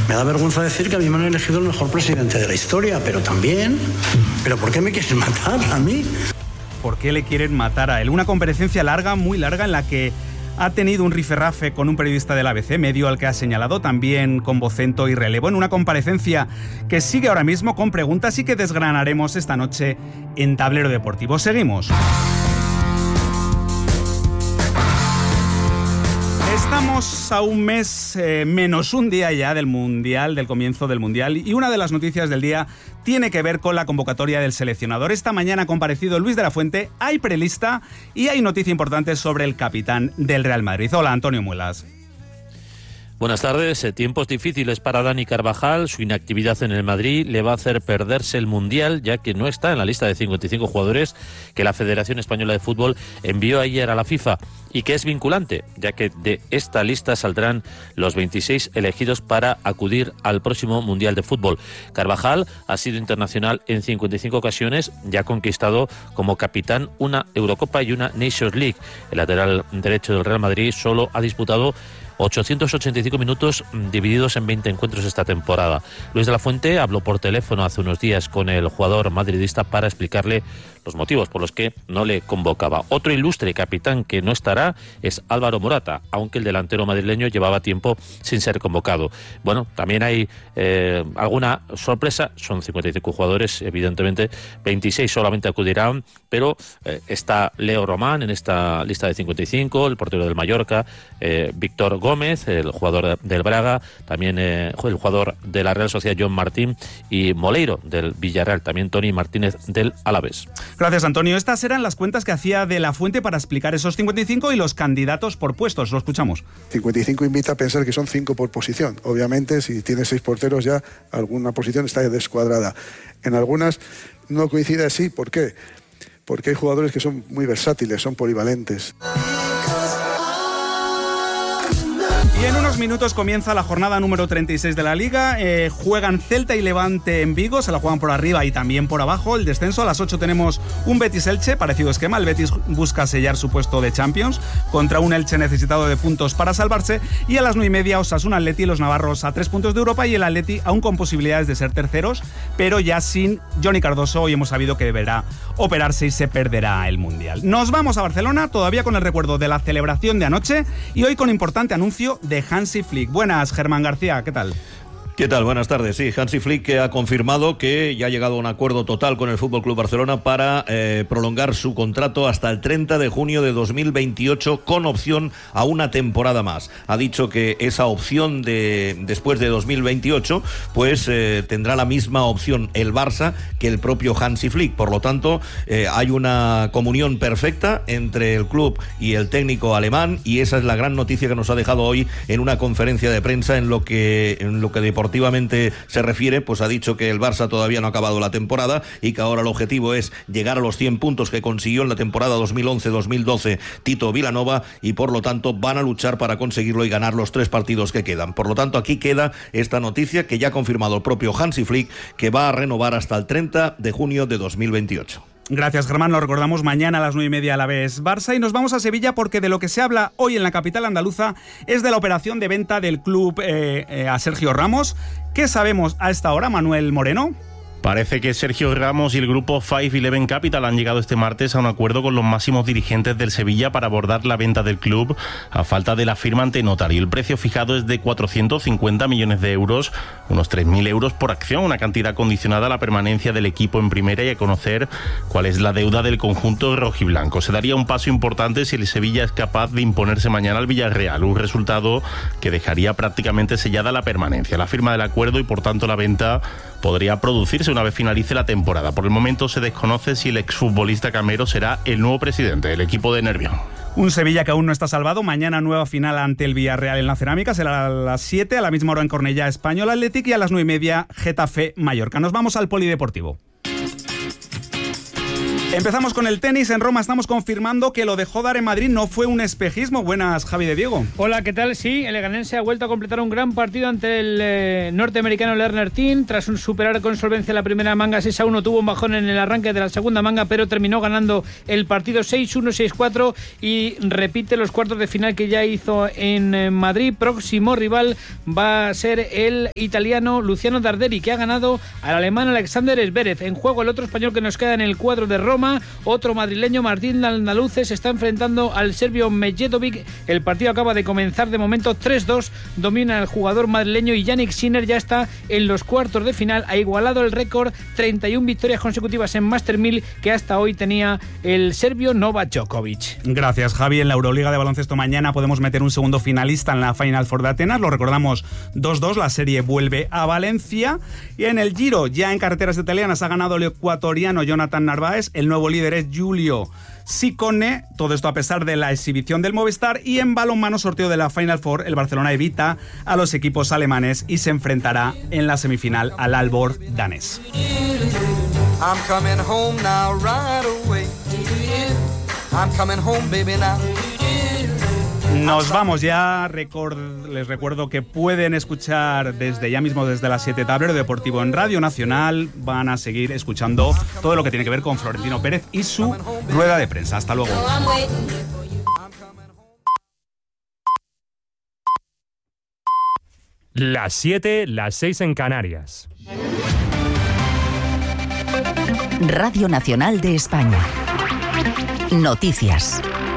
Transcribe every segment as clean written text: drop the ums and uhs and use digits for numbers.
Me da vergüenza decir que a mí me han elegido el mejor presidente de la historia, pero también... ¿Pero por qué me quieren matar a mí? ¿Por qué le quieren matar a él? Una comparecencia larga, muy larga, en la que ha tenido un rifirrafe con un periodista del ABC, medio al que ha señalado, también con vocento y relevo, en una comparecencia que sigue ahora mismo con preguntas y que desgranaremos esta noche en Tablero Deportivo. Seguimos. Estamos a un mes menos un día ya del Mundial, del comienzo del Mundial, y una de las noticias del día tiene que ver con la convocatoria del seleccionador. Esta mañana ha comparecido Luis de la Fuente, hay prelista y hay noticia importante sobre el capitán del Real Madrid. Hola, Antonio Muelas. Buenas tardes. Tiempos difíciles para Dani Carvajal. Su inactividad en el Madrid le va a hacer perderse el Mundial, ya que no está en la lista de 55 jugadores que la Federación Española de Fútbol envió ayer a la FIFA y que es vinculante, ya que de esta lista saldrán los 26 elegidos para acudir al próximo Mundial de Fútbol. Carvajal ha sido internacional en 55 ocasiones y ha conquistado como capitán una Eurocopa y una Nations League. El lateral derecho del Real Madrid solo ha disputado 885 minutos divididos en 20 encuentros esta temporada. Luis de la Fuente habló por teléfono hace unos días con el jugador madridista para explicarle los motivos por los que no le convocaba. Otro ilustre capitán que no estará es Álvaro Morata, aunque el delantero madrileño llevaba tiempo sin ser convocado. Bueno, también hay alguna sorpresa, son 55 jugadores, evidentemente 26 solamente acudirán, pero está Leo Román en esta lista de 55, el portero del Mallorca, Víctor Gómez, el jugador del Braga, también el jugador de la Real Sociedad, John Martín, y Moleiro del Villarreal, también Toni Martínez del Alavés. Gracias, Antonio. Estas eran las cuentas que hacía de la Fuente para explicar esos 55 y los candidatos por puestos. Lo escuchamos. 55 invita a pensar que son 5 por posición. Obviamente, si tienes 6 porteros ya, alguna posición está descuadrada. En algunas no coincide así. ¿Por qué? Porque hay jugadores que son muy versátiles, son polivalentes. Y en unos minutos comienza la jornada número 36 de la Liga. Juegan Celta y Levante en Vigo, se la juegan por arriba y también por abajo. El descenso, a las 8 tenemos un Betis-Elche, parecido esquema. El Betis busca sellar su puesto de Champions contra un Elche necesitado de puntos para salvarse. Y a las 9:30 Osasuna-Atleti, los navarros a 3 puntos de Europa y el Atleti aún con posibilidades de ser terceros, pero ya sin Johnny Cardoso. Hoy hemos sabido que deberá operarse y se perderá el Mundial. Nos vamos a Barcelona, todavía con el recuerdo de la celebración de anoche y hoy con importante anuncio de Hansi Flick. Buenas, Germán García, ¿qué tal? ¿Qué tal? Buenas tardes. Sí, Hansi Flick ha confirmado que ya ha llegado a un acuerdo total con el FC Barcelona para prolongar su contrato hasta el 30 de junio de 2028 con opción a una temporada más. Ha dicho que esa opción de después de 2028 pues tendrá la misma opción el Barça que el propio Hansi Flick. Por lo tanto, hay una comunión perfecta entre el club y el técnico alemán y esa es la gran noticia que nos ha dejado hoy en una conferencia de prensa en lo que deportivamente se refiere, pues ha dicho que el Barça todavía no ha acabado la temporada y que ahora el objetivo es llegar a los 100 puntos que consiguió en la temporada 2011-2012 Tito Vilanova y por lo tanto van a luchar para conseguirlo y ganar los 3 partidos que quedan. Por lo tanto, aquí queda esta noticia que ya ha confirmado el propio Hansi Flick, que va a renovar hasta el 30 de junio de 2028. Gracias, Germán. Lo recordamos mañana a las 9:30 a la vez Barça y nos vamos a Sevilla porque de lo que se habla hoy en la capital andaluza es de la operación de venta del club a Sergio Ramos. ¿Qué sabemos a esta hora, Manuel Moreno? Parece que Sergio Ramos y el grupo 511 Capital han llegado este martes a un acuerdo con los máximos dirigentes del Sevilla para abordar la venta del club a falta de la firma ante notario. El precio fijado es de 450 millones de euros, unos 3.000 euros por acción, una cantidad condicionada a la permanencia del equipo en primera y a conocer cuál es la deuda del conjunto rojiblanco. Se daría un paso importante si el Sevilla es capaz de imponerse mañana al Villarreal, un resultado que dejaría prácticamente sellada la permanencia. La firma del acuerdo y por tanto la venta podría producirse una vez finalice la temporada. Por el momento se desconoce si el exfutbolista Camero será el nuevo presidente del equipo de Nervión. Un Sevilla que aún no está salvado. Mañana nueva final ante el Villarreal en la Cerámica. Será a las 7, a la misma hora en Cornellá, Español Athletic, y a las 9:30 Getafe Mallorca. Nos vamos al polideportivo. Empezamos con el tenis. En Roma estamos confirmando que lo de Jodar en Madrid no fue un espejismo. Buenas, Javi de Diego. Hola, ¿qué tal? Sí, el leganense ha vuelto a completar un gran partido ante el norteamericano Lerner Tin. Tras superar con solvencia la primera manga 6-1, tuvo un bajón en el arranque de la segunda manga, pero terminó ganando el partido 6-1, 6-4 y repite los cuartos de final que ya hizo en Madrid. Próximo rival va a ser el italiano Luciano Darderi, que ha ganado al alemán Alexander Zverev. En juego el otro español que nos queda en el cuadro de Roma. Otro madrileño, Martín Andaluce, se está enfrentando al serbio Medjedovic. El partido acaba de comenzar, de momento 3-2, domina el jugador madrileño y Jannik Sinner ya está en los cuartos de final. Ha igualado el récord, 31 victorias consecutivas en Master 1000 que hasta hoy tenía el serbio Novak Djokovic. Gracias, Javi. En la Euroliga de baloncesto mañana podemos meter un segundo finalista en la Final Four de Atenas. Lo recordamos 2-2, la serie vuelve a Valencia. Y en el Giro, ya en carreteras italianas, ha ganado el ecuatoriano Jonathan Narváez. El nuevo líder es Giulio Ciccone, todo esto a pesar de la exhibición del Movistar. Y en balonmano, sorteo de la Final Four, el Barcelona evita a los equipos alemanes y se enfrentará en la semifinal al Aalborg danés. I'm coming home now, right away. I'm coming home, baby, now. Nos vamos ya. Les recuerdo que pueden escuchar desde ya mismo, desde las 7, Tablero Deportivo en Radio Nacional. Van a seguir escuchando todo lo que tiene que ver con Florentino Pérez y su rueda de prensa. Hasta luego. Las 7, las 6 en Canarias. Radio Nacional de España. Noticias.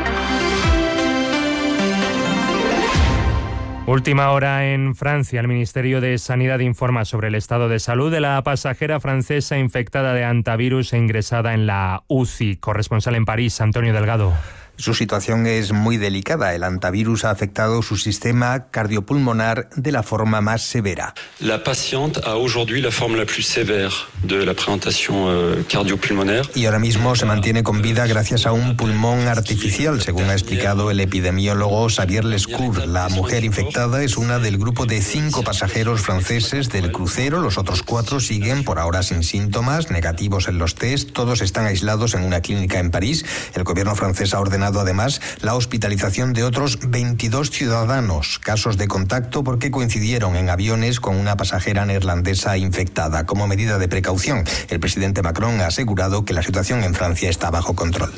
Última hora en Francia. El Ministerio de Sanidad informa sobre el estado de salud de la pasajera francesa infectada de hantavirus e ingresada en la UCI. Corresponsal en París, Antonio Delgado. Su situación es muy delicada. El hantavirus ha afectado su sistema cardiopulmonar de la forma más severa. La paciente a aujourd'hui la forme la plus sévère de la présentation cardiopulmonaire. Y ahora mismo se mantiene con vida gracias a un pulmón artificial, según ha explicado el epidemiólogo Xavier Lescour. La mujer infectada es una del grupo de 5 pasajeros franceses del crucero. Los otros 4 siguen por ahora sin síntomas, negativos en los test. Todos están aislados en una clínica en París. El gobierno francés ha ordenado además la hospitalización de otros 22 ciudadanos, casos de contacto porque coincidieron en aviones con una pasajera neerlandesa infectada. Como medida de precaución, el presidente Macron ha asegurado que la situación en Francia está bajo control.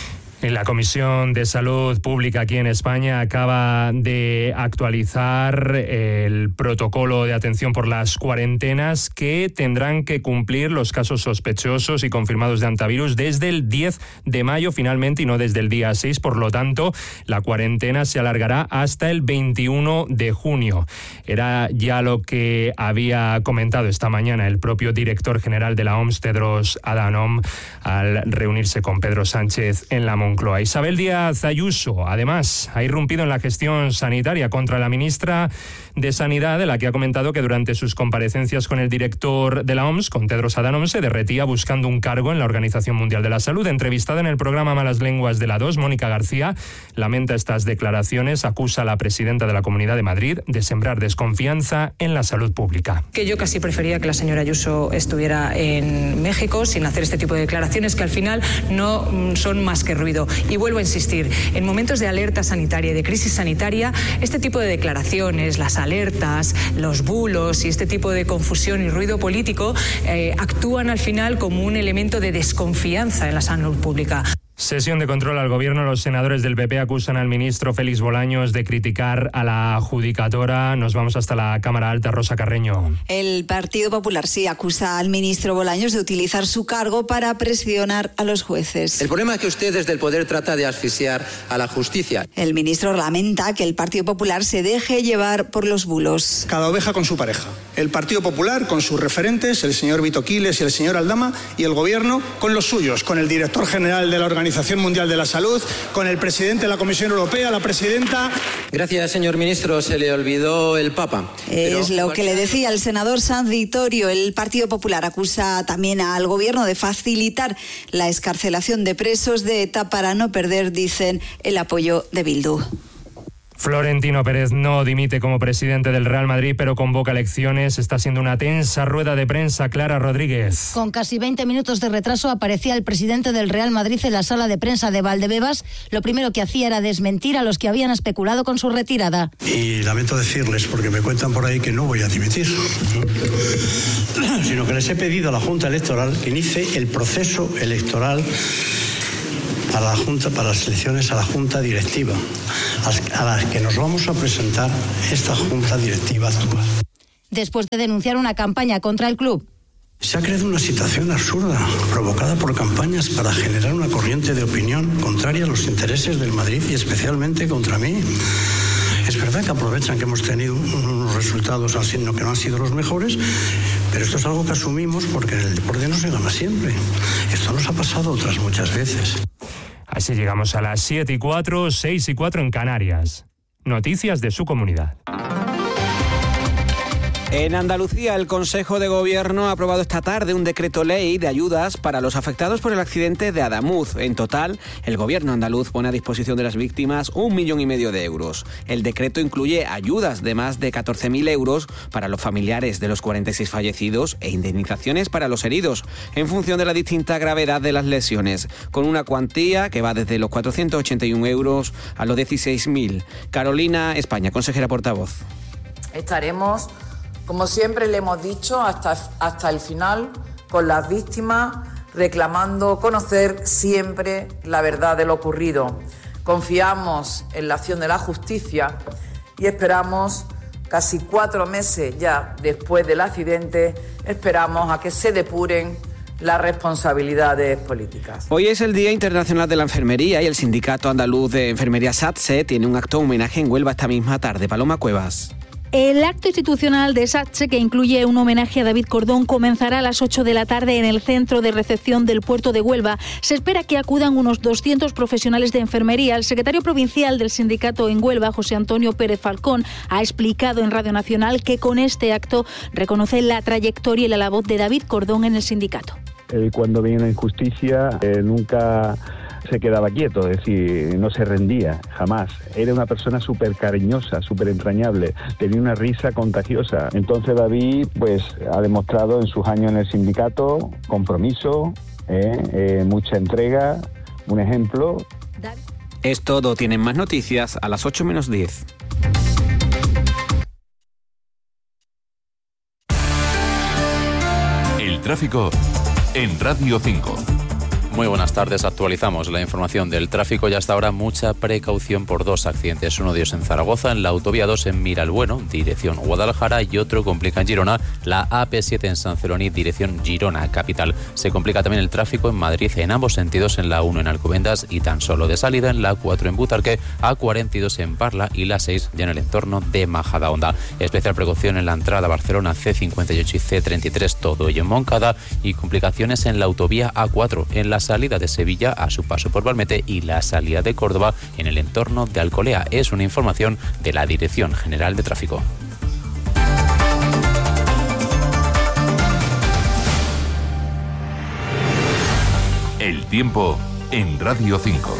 La Comisión de Salud Pública aquí en España acaba de actualizar el protocolo de atención por las cuarentenas que tendrán que cumplir los casos sospechosos y confirmados de hantavirus desde el 10 de mayo finalmente y no desde el día 6. Por lo tanto, la cuarentena se alargará hasta el 21 de junio. Era ya lo que había comentado esta mañana el propio director general de la OMS, Tedros Adhanom, al reunirse con Pedro Sánchez en la Moncloa. Isabel Díaz Ayuso, además, ha irrumpido en la gestión sanitaria contra la ministra de Sanidad, de la que ha comentado que durante sus comparecencias con el director de la OMS, con Tedros Adhanom, se derretía buscando un cargo en la Organización Mundial de la Salud. Entrevistada en el programa Malas Lenguas de la 2, Mónica García lamenta estas declaraciones, acusa a la presidenta de la Comunidad de Madrid de sembrar desconfianza en la salud pública. Que yo casi prefería que la señora Ayuso estuviera en México sin hacer este tipo de declaraciones que al final no son más que ruido. Y vuelvo a insistir, en momentos de alerta sanitaria y de crisis sanitaria, este tipo de declaraciones, las alertas, los bulos y este tipo de confusión y ruido político actúan al final como un elemento de desconfianza en la salud pública. Sesión de control al gobierno. Los senadores del PP acusan al ministro Félix Bolaños de criticar a la adjudicadora. Nos vamos hasta la Cámara Alta. Rosa Carreño. El Partido Popular sí acusa al ministro Bolaños de utilizar su cargo para presionar a los jueces. El problema es que usted desde el poder trata de asfixiar a la justicia. El ministro lamenta que el Partido Popular se deje llevar por los bulos. Cada oveja con su pareja. El Partido Popular con sus referentes, el señor Vito Quiles y el señor Aldama, y el gobierno con los suyos, con el director general de la Organización Mundial de la Salud, con el presidente de la Comisión Europea, la presidenta. Gracias, señor ministro, se le olvidó el Papa. Es lo que le decía el senador Sanz Vittorio. El Partido Popular acusa también al gobierno de facilitar la excarcelación de presos de ETA para no perder, dicen, el apoyo de Bildu. Florentino Pérez no dimite como presidente del Real Madrid, pero convoca elecciones. Está siendo una tensa rueda de prensa. Clara Rodríguez. Con casi 20 minutos de retraso aparecía el presidente del Real Madrid en la sala de prensa de Valdebebas. Lo primero que hacía era desmentir a los que habían especulado con su retirada. Y lamento decirles, porque me cuentan por ahí que no voy a dimitir, sino que les he pedido a la Junta Electoral que inicie el proceso electoral para la Junta, para las elecciones a la Junta Directiva, a las que nos vamos a presentar esta Junta Directiva actual. Después de denunciar una campaña contra el club. Se ha creado una situación absurda, provocada por campañas para generar una corriente de opinión contraria a los intereses del Madrid y especialmente contra mí. Es verdad que aprovechan que hemos tenido unos resultados así, que no han sido los mejores, pero esto es algo que asumimos porque en el deporte no se gana siempre. Esto nos ha pasado otras muchas veces. Así llegamos a las 7:04, 6:04 en Canarias. Noticias de su comunidad. En Andalucía, el Consejo de Gobierno ha aprobado esta tarde un decreto ley de ayudas para los afectados por el accidente de Adamuz. En total, el Gobierno andaluz pone a disposición de las víctimas 1,5 millones de euros. El decreto incluye ayudas de más de 14.000 euros para los familiares de los 46 fallecidos e indemnizaciones para los heridos, en función de la distinta gravedad de las lesiones, con una cuantía que va desde los 481 euros a los 16.000. Carolina España, consejera portavoz. Estaremos, como siempre le hemos dicho, hasta el final con las víctimas, reclamando conocer siempre la verdad de lo ocurrido. Confiamos en la acción de la justicia y esperamos, casi 4 meses ya después del accidente, esperamos a que se depuren las responsabilidades políticas. Hoy es el Día Internacional de la Enfermería y el Sindicato Andaluz de Enfermería SATSE tiene un acto homenaje en Huelva esta misma tarde. Paloma Cuevas. El acto institucional de SATSE, que incluye un homenaje a David Cordón, comenzará a las 8 de la tarde en el centro de recepción del puerto de Huelva. Se espera que acudan unos 200 profesionales de enfermería. El secretario provincial del sindicato en Huelva, José Antonio Pérez Falcón, ha explicado en Radio Nacional que con este acto reconoce la trayectoria y la labor de David Cordón en el sindicato. Cuando viene una injusticia, nunca se quedaba quieto, es decir, no se rendía, jamás. Era una persona súper cariñosa, súper entrañable, tenía una risa contagiosa. Entonces David pues ha demostrado en sus años en el sindicato compromiso, mucha entrega, un ejemplo. Es todo, tienen más noticias a las 8 menos 10. El tráfico en Radio 5. Muy buenas tardes, actualizamos la información del tráfico y hasta ahora mucha precaución por 2 accidentes. Uno de ellos en Zaragoza, en la autovía 2 en Miralbueno, dirección Guadalajara, y otro complica en Girona, la AP7 en San Celoni, dirección Girona, capital. Se complica también el tráfico en Madrid en ambos sentidos, en la 1 en Alcobendas y tan solo de salida en la 4 en Butarque, A42 en Parla y la 6 ya en el entorno de Majadahonda. Especial precaución en la entrada a Barcelona, C58 y C33, todo ello en Moncada, y complicaciones en la autovía A4 en la salida de Sevilla a su paso por Valmete y la salida de Córdoba en el entorno de Alcolea. Es una información de la Dirección General de Tráfico. El tiempo en Radio 5.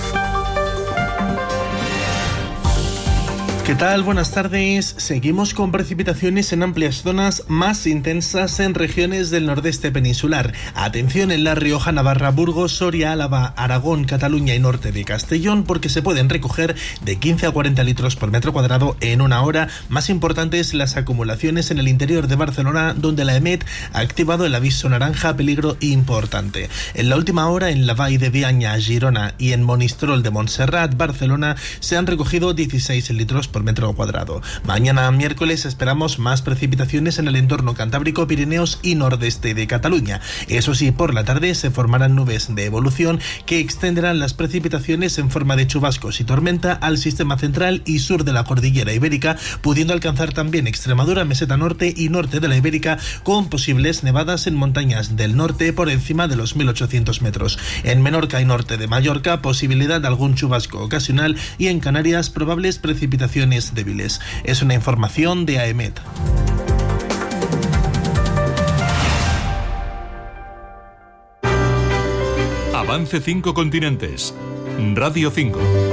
¿Qué tal? Buenas tardes. Seguimos con precipitaciones en amplias zonas, más intensas en regiones del nordeste peninsular. Atención en La Rioja, Navarra, Burgos, Soria, Álava, Aragón, Cataluña y norte de Castellón, porque se pueden recoger de 15 a 40 litros por metro cuadrado en una hora. Más importantes las acumulaciones en el interior de Barcelona, donde la EMET ha activado el aviso naranja peligro importante. En la última hora, en la Vall de Bianya, Girona y en Monistrol de Montserrat, Barcelona, se han recogido 16 litros por metro cuadrado. Mañana miércoles esperamos más precipitaciones en el entorno cantábrico, Pirineos y nordeste de Cataluña. Eso sí, por la tarde se formarán nubes de evolución que extenderán las precipitaciones en forma de chubascos y tormenta al sistema central y sur de la cordillera ibérica, pudiendo alcanzar también Extremadura, meseta norte y norte de la Ibérica, con posibles nevadas en montañas del norte por encima de los 1800 metros. En Menorca y norte de Mallorca, posibilidad de algún chubasco ocasional, y en Canarias, probables precipitaciones débiles. Es una información de AEMET. Avance 5 continentes. Radio 5.